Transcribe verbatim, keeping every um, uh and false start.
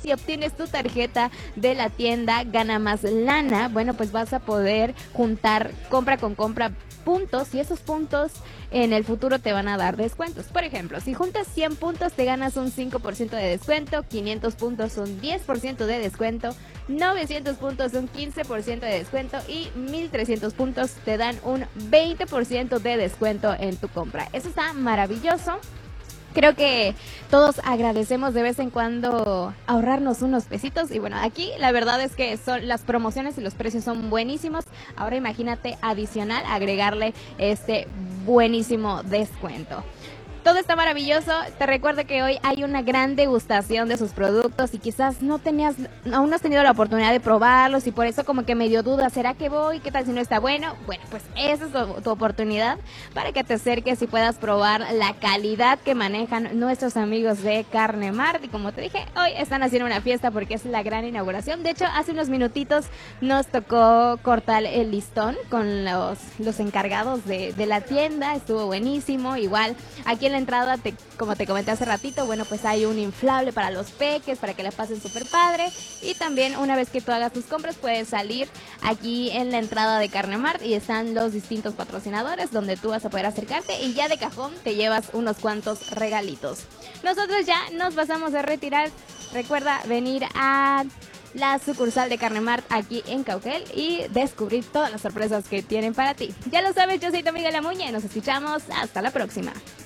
si obtienes tu tarjeta de la tienda Gana Más Lana, bueno, pues vas a poder juntar compra con compra puntos y esos puntos en el futuro te van a dar descuentos. Por ejemplo, si juntas cien puntos te ganas un cinco por ciento de descuento, quinientos puntos son diez por ciento de descuento, novecientos puntos son quince por ciento de descuento y mil trescientos puntos te dan un veinte por ciento de descuento en tu compra. Eso está maravilloso. Creo que todos agradecemos de vez en cuando ahorrarnos unos pesitos y bueno, aquí la verdad es que son las promociones y los precios son buenísimos. Ahora imagínate adicional agregarle este buenísimo descuento. Todo está maravilloso. Te recuerdo que hoy hay una gran degustación de sus productos y quizás no tenías, aún no has tenido la oportunidad de probarlos y por eso como que medio duda, ¿será que voy? ¿Qué tal si no está bueno? Bueno, pues esa es tu, tu oportunidad para que te acerques y puedas probar la calidad que manejan nuestros amigos de Carne Mart. Y como te dije, hoy están haciendo una fiesta porque es la gran inauguración. De hecho, hace unos minutitos nos tocó cortar el listón con los, los encargados de, de la tienda. Estuvo buenísimo. Igual, aquí en la entrada, te, como te comenté hace ratito, bueno, pues hay un inflable para los peques, para que la pasen súper padre. Y también una vez que tú hagas tus compras, puedes salir aquí en la entrada de Carne Mart y están los distintos patrocinadores donde tú vas a poder acercarte y ya de cajón te llevas unos cuantos regalitos. Nosotros ya nos pasamos a retirar. Recuerda venir a la sucursal de Carne Mart aquí en Cauquel y descubrir todas las sorpresas que tienen para ti. Ya lo sabes, yo soy tu amiga La Muñe y nos escuchamos hasta la próxima.